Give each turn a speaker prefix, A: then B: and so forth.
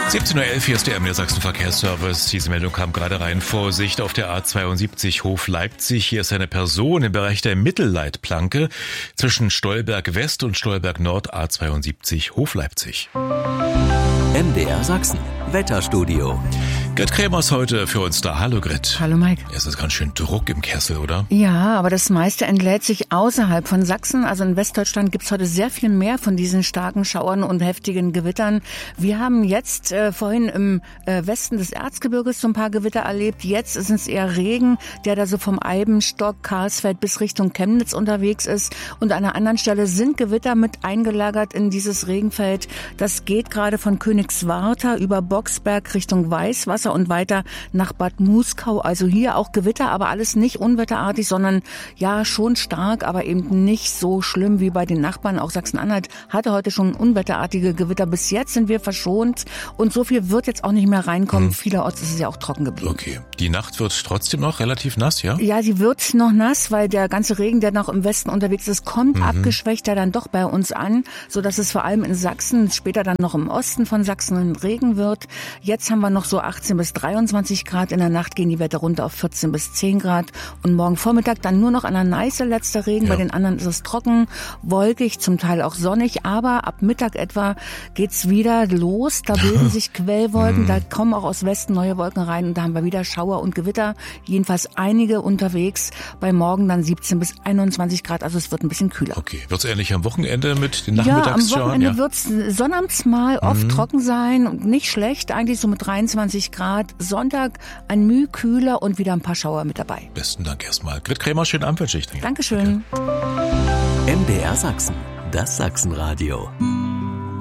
A: 17:11 Uhr, hier ist der MDR Sachsen Verkehrsservice. Diese Meldung kam gerade rein. Vorsicht auf der A72 Hof Leipzig. Hier ist eine Person im Bereich der Mittelleitplanke zwischen Stolberg West und Stolberg Nord, A72 Hof Leipzig.
B: MDR Sachsen Wetterstudio.
A: Grit Krämer ist heute für uns da. Hallo Grit.
C: Hallo Mike.
A: Es ist ganz schön Druck im Kessel, oder?
C: Ja, aber das meiste entlädt sich außerhalb von Sachsen. Also in Westdeutschland gibt's heute sehr viel mehr von diesen starken Schauern und heftigen Gewittern. Wir haben jetzt vorhin im Westen des Erzgebirges so ein paar Gewitter erlebt. Jetzt ist es eher Regen, der da so vom Eibenstock, Karlsfeld bis Richtung Chemnitz unterwegs ist. Und an einer anderen Stelle sind Gewitter mit eingelagert in dieses Regenfeld. Das geht gerade von Königswartha über Boxberg Richtung Weißwasser und weiter nach Bad Muskau. Also hier auch Gewitter, aber alles nicht unwetterartig, sondern ja schon stark, aber eben nicht so schlimm wie bei den Nachbarn. Auch Sachsen-Anhalt hatte heute schon unwetterartige Gewitter. Bis jetzt sind wir verschont und so viel wird jetzt auch nicht mehr reinkommen. Vielerorts ist es ja auch trocken geblieben.
A: Okay. Die Nacht wird trotzdem noch relativ nass, ja?
C: Ja, sie wird noch nass, weil der ganze Regen, der noch im Westen unterwegs ist, kommt abgeschwächt ja dann doch bei uns an, sodass es vor allem in Sachsen, später dann noch im Osten von Sachsen Regen wird. Jetzt haben wir noch so 18 bis 23 Grad. In der Nacht gehen die Werte runter auf 14 bis 10 Grad. Und morgen Vormittag dann nur noch an der Neiße letzter Regen. Ja. Bei den anderen ist es trocken, wolkig, zum Teil auch sonnig. Aber ab Mittag etwa geht's wieder los. Da bilden sich Quellwolken. Da kommen auch aus Westen neue Wolken rein. Und da haben wir wieder Schauer und Gewitter. Jedenfalls einige unterwegs. Bei morgen dann 17 bis 21 Grad. Also es wird ein bisschen kühler.
A: Okay. Wird's ähnlich am Wochenende mit den Nachmittagsschauern?
C: Ja, am Wochenende wird's sonnabends mal oft trocken sein. Nicht schlecht, eigentlich so mit 23 Grad. Sonntag ein Mühe kühler und wieder ein paar Schauer mit dabei.
A: Besten Dank erstmal. Grit Krämer, schönen Abend wünsche ich dir.
C: Dankeschön.
B: MDR Sachsen, das Sachsenradio.